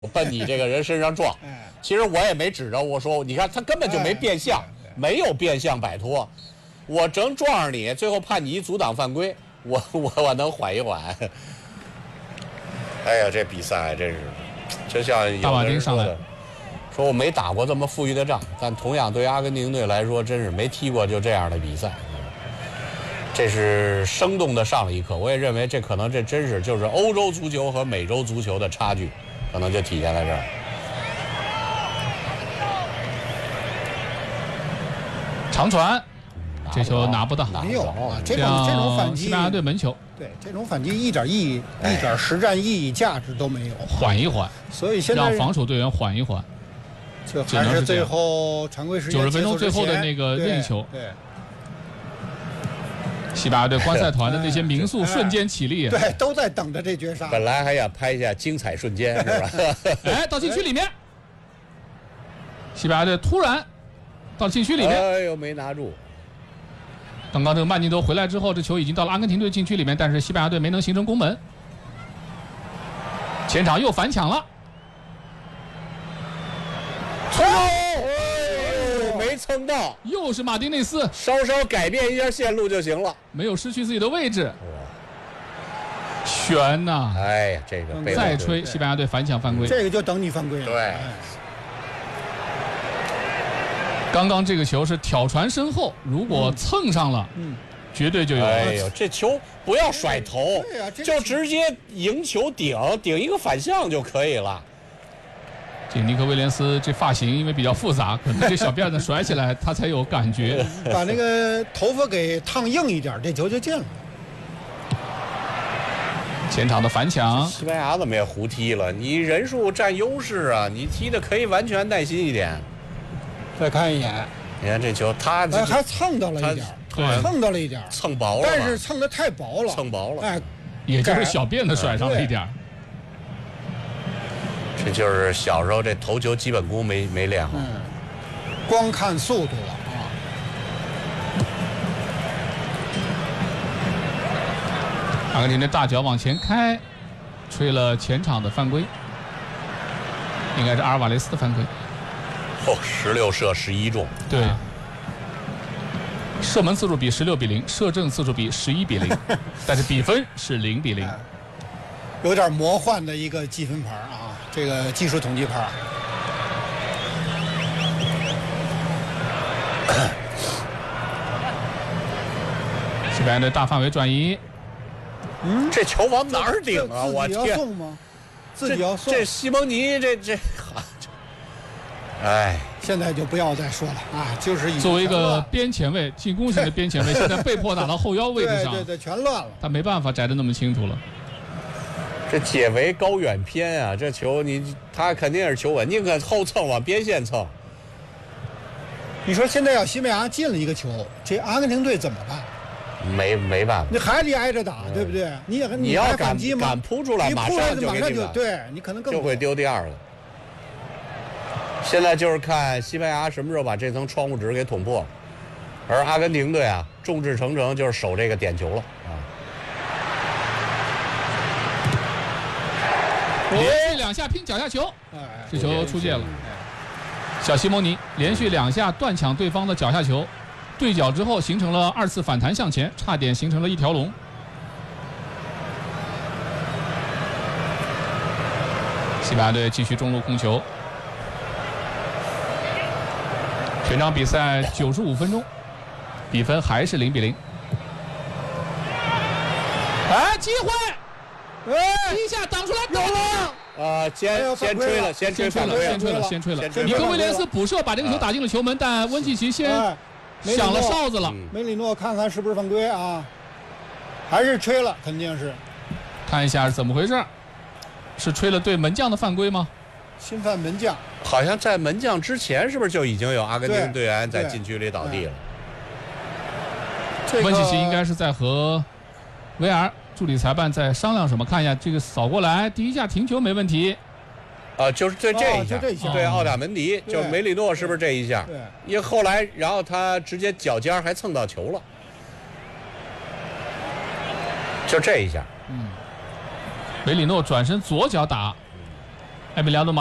奔你这个人身上撞。其实我也没指着，我说你看他根本就没变向，没有变向摆脱，我正撞上你，最后判你一阻挡犯规，我能缓一缓。哎呀，这比赛真是，就像有的人说的，说我没打过这么富裕的仗，但同样对阿根廷队来说，真是没踢过就这样的比赛。这是生动的上了一课，我也认为这可能这真是就是欧洲足球和美洲足球的差距，可能就体现在这儿。 长传，这球拿不到， 没有啊，这种反击， 西班牙队门球， 对这种反击一点意义、一点实战意义、价值都没有。 缓一缓， 所以现在让防守队员缓一缓， 就还是最后常规时间 90分钟最后的那个任意球。 对。 西班牙队观赛团的那些民宿瞬间起立， 对，都在等着这绝杀。 本来还想拍一下精彩瞬间，是吧？ 哎，到禁区里面，西班牙队突然到禁区里面， 哎呦，没拿住。 刚刚这个慢镜头回来之后，这球已经到了阿根廷队禁区里面，但是西班牙队没能形成攻门。前场又反抢了， 没蹭到， 又是马丁内斯， 稍稍改变一下线路就行了， 没有失去自己的位置。悬呐！ 哎呀，这个再吹，西班牙队反抢犯规， 这个就等你犯规了。 对， 刚刚这个球是挑传身后，如果蹭上了，绝对就有。 哎呦，这球不要甩头，就直接迎球顶一个反向就可以了。 这尼克威廉斯这发型因为比较复杂，可能这小辫子甩起来他才有感觉。 把那个头发给烫硬一点，这球就进了。 前场的反抢， 西班牙怎么也胡踢了？你人数占优势啊，你踢的可以完全耐心一点。 再看一眼， 你看这球，他还蹭到了一点，蹭到了一点， 蹭薄了， 但是蹭的太薄了， 蹭薄了， 哎， 也就是小辫子甩上了一点。 这就是小时候这头球基本功没练好， 光看速度了啊！ 阿根廷的大脚往前开，吹了前场的犯规，应该是阿尔瓦雷斯的犯规。 16射11中， 对，射门次数比16比0，射正次数比11比0，但是比分是0比0， 有点魔幻的一个积分牌啊，这个技术统计牌。 西班牙的大范围转移， 这球往哪儿顶啊？我天！ 自己要送吗？自己要送。 这西蒙尼这。哎， 现在就不要再说了啊！就是作为一个边前卫，进攻型的边前卫，现在被迫打到后腰位置上， 对，全乱了。 他没办法摘得那么清楚了。 这解围高远偏啊！这球他肯定是求稳，宁可后蹭往边线蹭。 你说现在要西班牙进了一个球，这阿根廷队怎么办？ 没办法， 你还得挨着打，对不对？你要反击吗？ 敢扑出来，马上就对你可能更就会丢第二个。现在就是看西班牙什么时候把这层窗户纸给捅破，而阿根廷队啊，众志成城就是守这个点球了啊。 连续2下拼脚下球，这球出界了。小西蒙尼连续2下断抢对方的脚下球，对角之后形成了2次反弹向前，差点形成了一条龙。西班牙队继续中路控球。全场比赛95分钟，比分还是0比0。哎，机会！一下挡出来，有了！ 先吹了，先吹了。 尼克威廉斯补射把这个球打进了球门，但温契奇先响了哨子了。 梅里诺看看是不是犯规啊？还是吹了，肯定是。 看一下是怎么回事？是吹了对门将的犯规吗？ 侵犯门将， 好像在门将之前是不是就已经有阿根廷队员在禁区里倒地了？ 温契奇应该是在和维尔助理裁判在商量什么？看一下这个扫过来，第一下停球没问题。 就是对这一下，对奥塔门迪，就是梅里诺是不是这一下？ 对， 因为后来然后他直接脚尖还蹭到球了，就这一下。 梅里诺转身左脚打。 埃比辽的